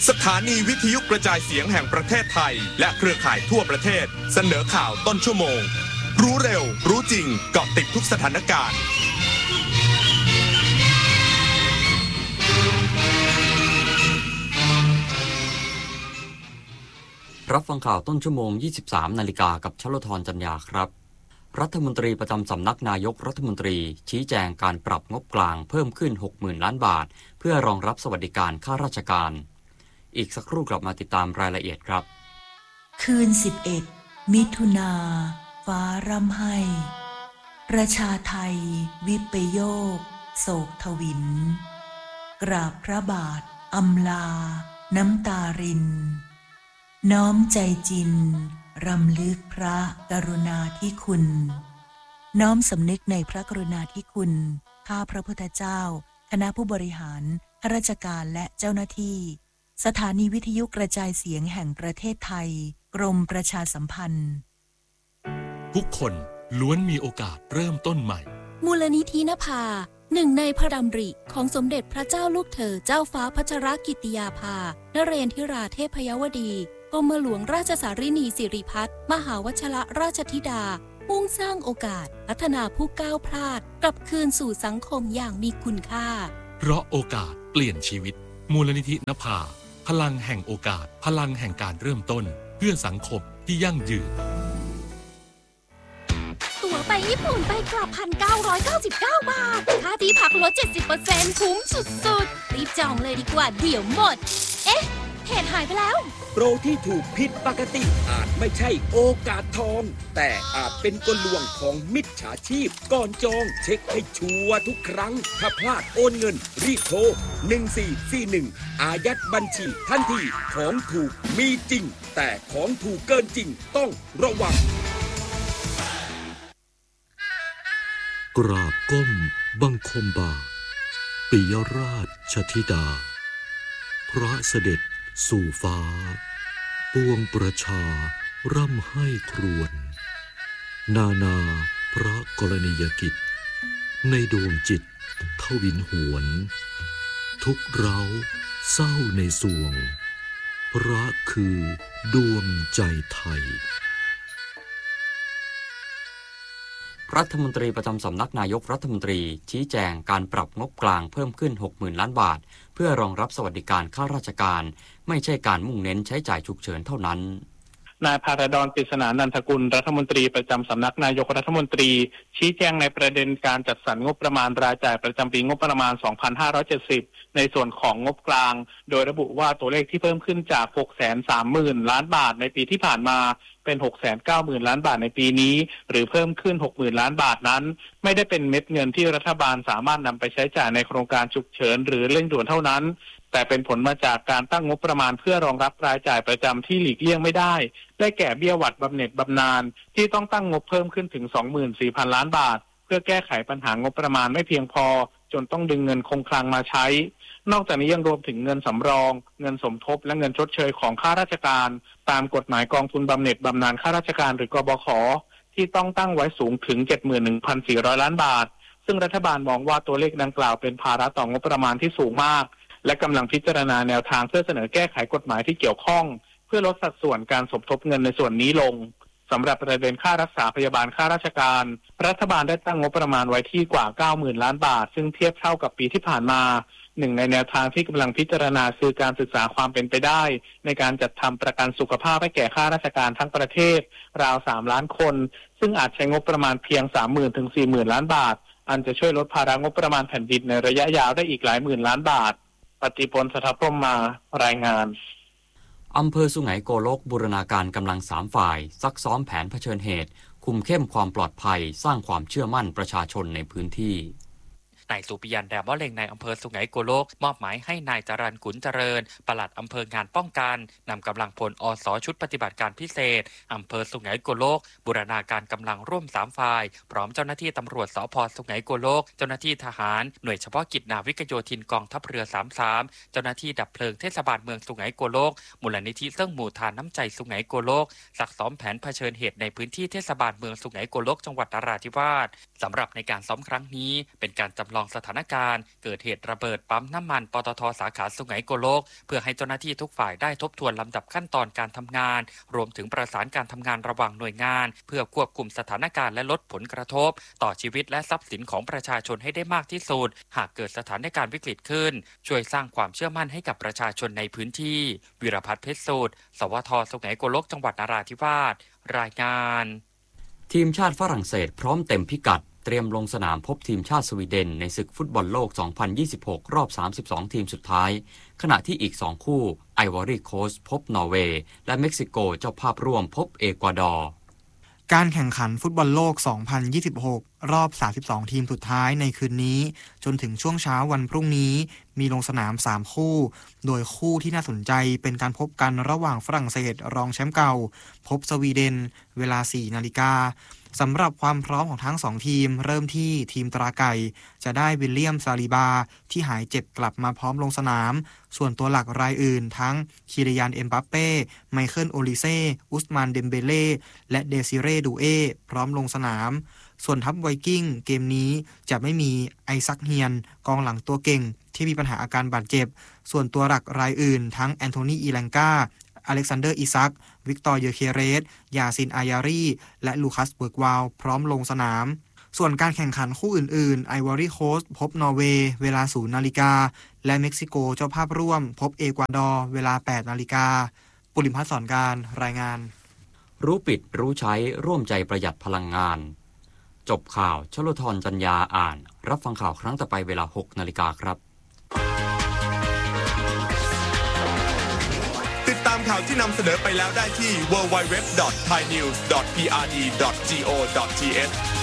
สถานีวิทยุกระจายเสียงแห่งประเทศไทยและเครือข่ายทั่วประเทศเสนอข่าวต้นชั่วโมงรู้เร็วรู้จริงเกาะติดทุกสถานการณ์รับฟังข่าวต้นชั่วโมง 23 นาฬิกากับชลธรจันยาครับรัฐมนตรีประจำสำนักนายกรัฐมนตรีชี้แจงการปรับงบกลางเพิ่มขึ้น 60,000 ล้านบาทเพื่อรองรับสวัสดิการข้าราชการอีกสักครู่กลับมาติดตามรายละเอียดครับคืน11มิถุนาฟ้าร่ำไห้ประชาไทยวิปโยคโศกทวินกราบพระบาทอำลาน้ำตารินน้อมใจจินรำลึกพระกรุณาธิคุณน้อมสำนึกในพระกรุณาธิคุณข้าพระพุทธเจ้าคณะผู้บริหารข้าราชการและเจ้าหน้าที่สถานีวิทยุกระจายเสียงแห่งประเทศไทยกรมประชาสัมพันธ์ทุกคนล้วนมีโอกาสเริ่มต้นใหม่มูลนิธินภาหนึ่งในพระดำริของสมเด็จพระเจ้าลูกเธอเจ้าฟ้าพัชรกิติยาภานเรนทิราเทพยวดีกรมหลวงราชสารินีสิริพัฒน์มหาวชิรราชธิดามุ่งสร้างโอกาสพัฒนาผู้ก้าวพลาดกลับคืนสู่สังคมอย่างมีคุณค่าเพราะโอกาสเปลี่ยนชีวิตมูลนิธินภาพลังแห่งโอกาสพลังแห่งการเริ่มต้นเพื่อสังคมที่ยั่งยืนตั๋วไปญี่ปุ่นไปกลับ 1,999 บาทค่าที่พักลด 70% คุ้มสุดๆรีบจองเลยดีกว่าเดี๋ยวหมดเอ๊ะเพจหายไปแล้วโปรที่ถูกผิดปกติอาจไม่ใช่โอกาสทองแต่อาจเป็นกลลวงของมิจฉาชีพก่อนจองเช็คให้ชัวร์ทุกครั้งถ้าพลาดโอนเงินรีบโทร1441อายัดบัญชีทันทีของถูกมีจริงแต่ของถูกเกินจริงต้องระวังกราบก้มบังคมบาทปิยราชธิดาพระเสด็จสู่ฟ้าปวงประชาร่ำไห้ครวญนาพระกรณียกิจในดวงจิตทวินหวนทุกเร้าเศร้าในสวงพระคือดวงใจไทยรัฐมนตรีประจำสำนักนายกรัฐมนตรีชี้แจงการปรับงบกลางเพิ่มขึ้น 60,000 ล้านบาทเพื่อรองรับสวัสดิการข้าราชการไม่ใช่การมุ่งเน้นใช้จ่ายฉุกเฉินเท่านั้นนายภารดร ปริศนานันทกุลรัฐมนตรีประจำสำนักนายกรัฐมนตรีชี้แจงในประเด็นการจัดสรรงบประมาณรายจ่ายประจำปีงบประมาณ 2570 ในส่วนของงบกลางโดยระบุว่าตัวเลขที่เพิ่มขึ้นจาก 630,000 ล้านบาทในปีที่ผ่านมาเป็น 690,000 ล้านบาทในปีนี้หรือเพิ่มขึ้น 60,000 ล้านบาทนั้นไม่ได้เป็นเม็ดเงินที่รัฐบาลสามารถนำไปใช้จ่ายในโครงการฉุกเฉินหรือเร่งด่วนเท่านั้นแต่เป็นผลมาจากการตั้งงบประมาณเพื่อรองรับรายจ่ายประจำที่หลีกเลี่ยงไม่ได้ได้แก่เบี้ยหวัดบำเหน็จบำนาญที่ต้องตั้งงบเพิ่มขึ้นถึง 24,000 ล้านบาทเพื่อแก้ไขปัญหางบประมาณไม่เพียงพอจนต้องดึงเงินคงคลังมาใช้นอกจากนี้ยังรวมถึงเงินสำรองเงินสมทบและเงินชดเชยของข้าราชการตามกฎหมายกองทุนบำเหน็จบำนาญข้าราชการหรือกบข.ที่ต้องตั้งไว้สูงถึง 71,400 ล้านบาทซึ่งรัฐบาลมองว่าตัวเลขดังกล่าวเป็นภาระต่องบประมาณที่สูงมากและกำลังพิจารณาแนวทางเพื่อเสนอแก้ไขกฎหมายที่เกี่ยวข้องเพื่อลดสัดส่วนการสมทบเงินในส่วนนี้ลงสำหรับประเด็นค่ารักษาพยาบาลข้าราชการรัฐบาลได้ตั้งงบประมาณไว้ที่กว่า 90,000 ล้านบาทซึ่งเทียบเท่ากับปีที่ผ่านมาหนึ่งในแนวทางที่กำลังพิจารณาคือการศึกษาความเป็นไปได้ในการจัดทำประกันสุขภาพให้แก่ข้าราชการทั้งประเทศราว 3 ล้านคนซึ่งอาจใช้งบประมาณเพียง 30,000 ถึง 40,000 ล้านบาทอันจะช่วยลดภาระงบประมาณแผ่นดินในระยะยาวได้อีกหลายหมื่นล้านบาทปฏิพล สถพรหมารายงานอำเภอสุไหงโกลกบูรณาการกำลัง3ฝ่ายซักซ้อมแผนเผชิญเหตุคุมเข้มความปลอดภัยสร้างความเชื่อมั่นประชาชนในพื้นที่นายสุปิยันแดมว่าเล็งในอำเภอสุไหงโกลกมอบหมายให้นายจรัญขุนเจริญปลัดอำเภองานป้องกันนำกำลังพลอสชุดปฏิบัติการพิเศษอำเภอสุไหงโกลกบูรณาการกำลังร่วม3ฝ่ายพร้อมเจ้าหน้าที่ตำรวจสภ.สุไหงโกลกเจ้าหน้าที่ทหารหน่วยเฉพาะกิจนาวิกโยธินกองทัพเรือ33เจ้าหน้าที่ดับเพลิงเทศบาลเมืองสุไหงโกลกมูลนิธิเรื่องหมู่ทานน้ำใจสุไหงโกลกซักซ้อมแผนเผชิญเหตุในพื้นที่เทศบาลเมืองสุไหงโกลกจังหวัดนราธิวาสสำหรับในการซ้อมครั้งนี้เป็นการจำลำลองสถานการณ์เกิดเหตุระเบิดปั๊มน้ำมันปตท.สาขาสุไหงโกลกเพื่อให้เจ้าหน้าที่ทุกฝ่ายได้ทบทวนลำดับขั้นตอนการทำงานรวมถึงประสานการทำงานระหว่างหน่วยงานเพื่อควบคุมสถานการณ์และลดผลกระทบต่อชีวิตและทรัพย์สินของประชาชนให้ได้มากที่สุดหากเกิดสถานการณ์วิกฤตขึ้นช่วยสร้างความเชื่อมั่นให้กับประชาชนในพื้นที่วิรพัฒน์เพชรสูตรสวท.สุไหงโกลกจังหวัดนราธิวาสรายงานทีมชาติฝรั่งเศสพร้อมเต็มพิกัดเตรียมลงสนามพบทีมชาติสวีเดนในศึกฟุตบอลโลก 2026 รอบ 32 ทีมสุดท้ายขณะที่อีก 2 คู่ไอวอรี่โคสต์พบนอร์เวย์และเม็กซิโกเจ้าภาพร่วมพบเอกวาดอร์การแข่งขันฟุตบอลโลก 2026 รอบ 32 ทีมสุดท้ายในคืนนี้จนถึงช่วงเช้าวันพรุ่งนี้มีลงสนาม 3 คู่โดยคู่ที่น่าสนใจเป็นการพบกันระหว่างฝรั่งเศสรองแชมป์เก่าพบสวีเดนเวลา 4 นาฬิกาสำหรับความพร้อมของทั้ง2ทีมเริ่มที่ทีมตราไก่จะได้วิลเลียมซาลิบาที่หายเจ็บกลับมาพร้อมลงสนามส่วนตัวหลักรายอื่นทั้งคิริยานเอ็มบัปเป้ไมเคิลโอลิเซ่อุสมานเดมเบเล่และเดซิเร่ดูเอพร้อมลงสนามส่วนทัพไวกิ้งเกมนี้จะไม่มีไอซักเฮียนกองหลังตัวเก่งที่มีปัญหาอาการบาดเจ็บส่วนตัวหลักรายอื่นทั้งแอนโทนีอีแลงกาอเล็กซานเดอร์อิซักวิกตอร์เยเคเรสยาซินอายารีและลูคัสเบิร์กวาลพร้อมลงสนามส่วนการแข่งขันคู่อื่นๆไอวอรี่โคสต์พบนอร์เวย์เวลา 0 นาฬิกาและเม็กซิโกเจ้าภาพร่วมพบเอกวาดอร์เวลา 8 นาฬิกาปุริมพัฒน์สอนการรายงานรู้ปิดรู้ใช้ร่วมใจประหยัดพลังงานจบข่าวชลธรจัญญาอ่านรับฟังข่าวครั้งต่อไปเวลา 6 นาฬิกาครับติดตามข่าวที่นำเสนอไปแล้วได้ที่ www.thainews.prd.go.th